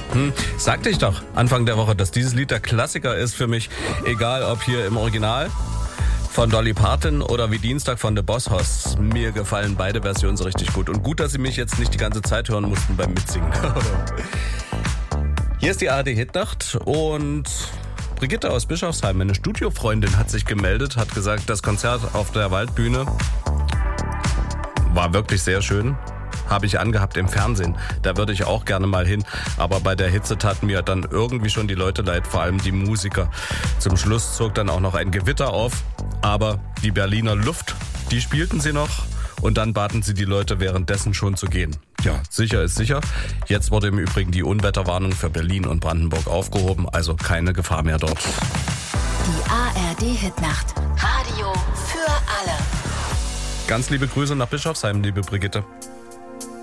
Sagte ich doch Anfang der Woche, dass dieses Lied der Klassiker ist für mich. Egal ob hier im Original von Dolly Parton oder wie Dienstag von The Boss Hoss. Mir gefallen beide Versionen so richtig gut. Und gut, dass Sie mich jetzt nicht die ganze Zeit hören mussten beim Mitsingen. Hier ist die ARD Hitnacht und Brigitte aus Bischofsheim, meine Studiofreundin, hat sich gemeldet, hat gesagt, das Konzert auf der Waldbühne war wirklich sehr schön. Habe ich angehabt im Fernsehen. Da würde ich auch gerne mal hin. Aber bei der Hitze taten mir dann irgendwie schon die Leute leid, vor allem die Musiker. Zum Schluss zog dann auch noch ein Gewitter auf. Aber die Berliner Luft, die spielten sie noch. Und dann baten sie die Leute währenddessen schon zu gehen. Ja, sicher ist sicher. Jetzt wurde im Übrigen die Unwetterwarnung für Berlin und Brandenburg aufgehoben. Also keine Gefahr mehr dort. Die ARD Hitnacht. Radio für alle. Ganz liebe Grüße nach Bischofsheim, liebe Brigitte.